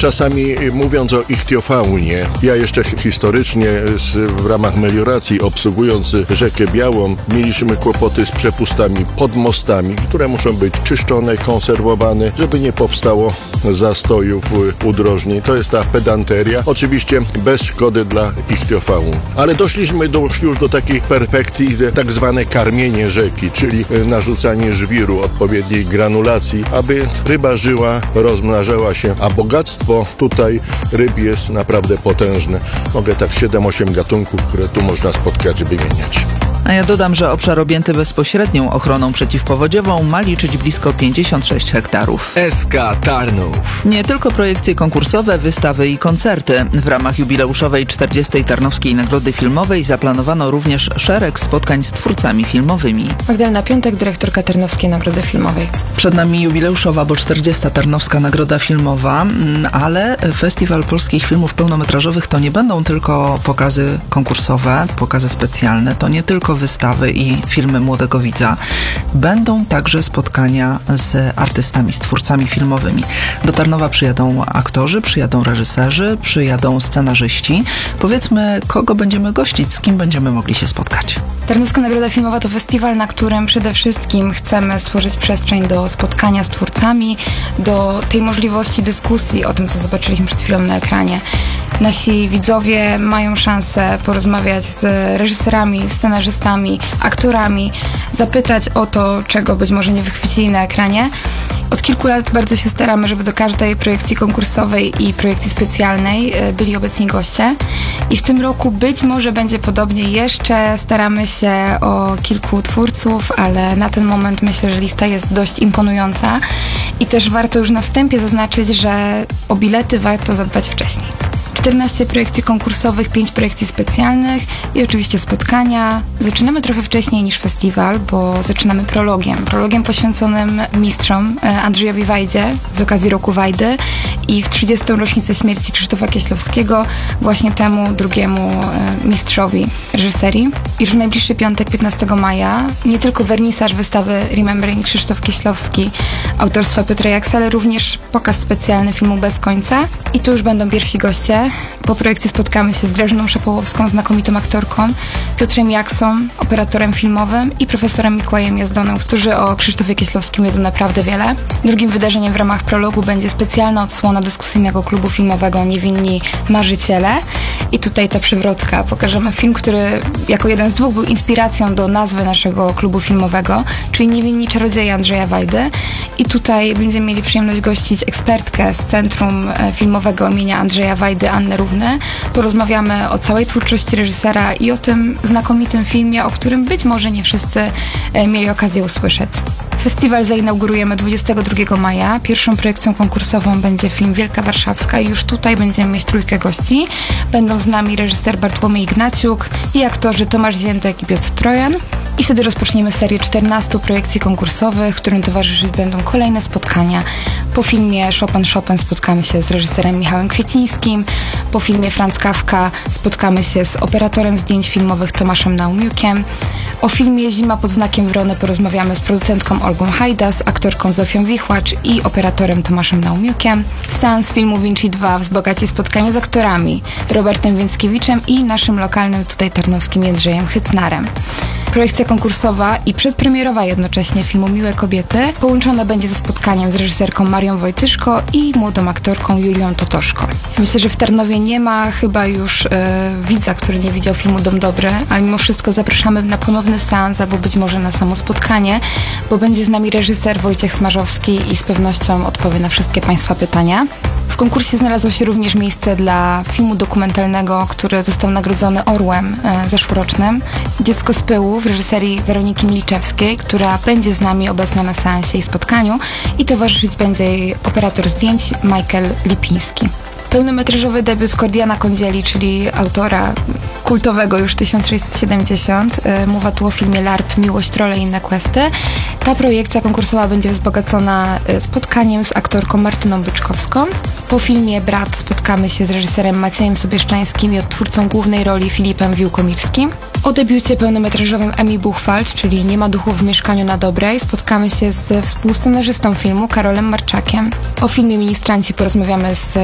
czasami mówiąc o ichtiofaunie, ja jeszcze historycznie w ramach melioracji obsługując rzekę Białą mieliśmy kłopoty z przepustami pod mostami, które muszą być czyszczone, konserwowane, żeby nie powstało zastojów udrożnień. To jest ta pedanteria. Oczywiście bez szkody dla ichtiofaun. Ale doszliśmy już do takiej perfekcji, tak zwane karmienie rzeki, czyli narzucanie żwiru, odpowiedniej granulacji, aby ryba żyła, rozmnażała się, a bogactwo tutaj ryb jest naprawdę potężne. Mogę tak 7-8 gatunków, które tu można spotkać, wymieniać. A ja dodam, że obszar objęty bezpośrednią ochroną przeciwpowodziową ma liczyć blisko 56 hektarów. SK Tarnów. Nie tylko projekcje konkursowe, wystawy i koncerty. W ramach jubileuszowej 40. Tarnowskiej Nagrody Filmowej zaplanowano również szereg spotkań z twórcami filmowymi. Magdalena Piątek, dyrektorka Tarnowskiej Nagrody Filmowej. Przed nami jubileuszowa, bo 40. Tarnowska Nagroda Filmowa, ale Festiwal Polskich Filmów Pełnometrażowych to nie będą tylko pokazy konkursowe, pokazy specjalne, to nie tylko wystawy i filmy młodego widza. Będą także spotkania z artystami, z twórcami filmowymi. Do Tarnowa przyjadą aktorzy, przyjadą reżyserzy, przyjadą scenarzyści. Powiedzmy, kogo będziemy gościć, z kim będziemy mogli się spotkać. Tarnowska Nagroda Filmowa to festiwal, na którym przede wszystkim chcemy stworzyć przestrzeń do spotkania z twórcami, do tej możliwości dyskusji o tym, co zobaczyliśmy przed chwilą na ekranie. Nasi widzowie mają szansę porozmawiać z reżyserami, scenarzystami, aktorami, zapytać o to, czego być może nie wychwycili na ekranie. Od kilku lat bardzo się staramy, żeby do każdej projekcji konkursowej i projekcji specjalnej byli obecni goście. I w tym roku być może będzie podobnie. Jeszcze staramy się o kilku twórców, ale na ten moment myślę, że lista jest dość imponująca. I też warto już na wstępie zaznaczyć, że o bilety warto zadbać wcześniej. 14 projekcji konkursowych, 5 projekcji specjalnych i oczywiście spotkania. Zaczynamy trochę wcześniej niż festiwal, bo zaczynamy prologiem. Prologiem poświęconym mistrzom Andrzejowi Wajdzie z okazji Roku Wajdy i w 30. rocznicę śmierci Krzysztofa Kieślowskiego, właśnie temu drugiemu mistrzowi reżyserii. Już w najbliższy piątek, 15 maja, nie tylko wernisaż wystawy Remembering Krzysztof Kieślowski autorstwa Piotra Jaksa, ale również pokaz specjalny filmu Bez końca. I tu już będą pierwsi goście. Po projekcji spotkamy się z Grażyną Szapołowską, znakomitą aktorką, Piotrem Jaksą, operatorem filmowym i profesorem Mikołajem Jazdonem, którzy o Krzysztofie Kieślowskim wiedzą naprawdę wiele. Drugim wydarzeniem w ramach prologu będzie specjalna odsłona dyskusyjnego klubu filmowego Niewinni Marzyciele. I tutaj ta przywrotka. Pokażemy film, który jako jeden z dwóch był inspiracją do nazwy naszego klubu filmowego, czyli Niewinni Czarodzieje Andrzeja Wajdy. I tutaj będziemy mieli przyjemność gościć ekspertkę z Centrum Filmowego imienia Andrzeja Wajdy, Annę Równy. Porozmawiamy o całej twórczości reżysera i o tym znakomitym filmie, o którym być może nie wszyscy mieli okazję usłyszeć. Festiwal zainaugurujemy 22 maja. Pierwszą projekcją konkursową będzie film Wielka Warszawska i już tutaj będziemy mieć trójkę gości. Będą z nami reżyser Bartłomiej Ignaciuk i aktorzy Tomasz Ziętek i Piotr Trojan. I wtedy rozpoczniemy serię 14 projekcji konkursowych, którym towarzyszyć będą kolejne spotkania. Po filmie Chopin spotkamy się z reżyserem Michałem Kwiecińskim. Po filmie Franz Kafka spotkamy się z operatorem zdjęć filmowych Tomaszem Naumiukiem. O filmie Zima pod znakiem Wrony porozmawiamy z producentką Olgą Hajdas, aktorką Zofią Wichłacz i operatorem Tomaszem Naumiukiem. Seans filmu Vinci 2 wzbogaci spotkanie z aktorami Robertem Więckiewiczem i naszym lokalnym tutaj tarnowskim Jędrzejem Hycnarem. Projekcja konkursowa i przedpremierowa jednocześnie filmu Miłe kobiety połączona będzie ze spotkaniem z reżyserką Marią Wojtyszko i młodą aktorką Julią Totoszko. Myślę, że w Tarnowie nie ma chyba już widza, który nie widział filmu Dom Dobry, ale mimo wszystko zapraszamy na ponowny seans albo być może na samo spotkanie, bo będzie z nami reżyser Wojciech Smarzowski i z pewnością odpowie na wszystkie Państwa pytania. W konkursie znalazło się również miejsce dla filmu dokumentalnego, który został nagrodzony Orłem zeszłorocznym. Dziecko z pyłu w reżyserii Weroniki Miliczewskiej, która będzie z nami obecna na seansie i spotkaniu i towarzyszyć będzie jej operator zdjęć Michael Lipiński. Pełnometrażowy debiut Kordiana Kądzieli, czyli autora kultowego już 1670. Mowa tu o filmie LARP Miłość, trole i inne questy. Ta projekcja konkursowa będzie wzbogacona spotkaniem z aktorką Martyną Byczkowską. Po filmie Brat spotkamy się z reżyserem Maciejem Sobieszczańskim i odtwórcą głównej roli Filipem Wiłkomirskim. O debiucie pełnometrażowym Emi Buchwald, czyli Nie ma duchów w mieszkaniu na Dobrej, spotkamy się z współscenarzystą filmu Karolem Marczakiem. O filmie Ministranci porozmawiamy z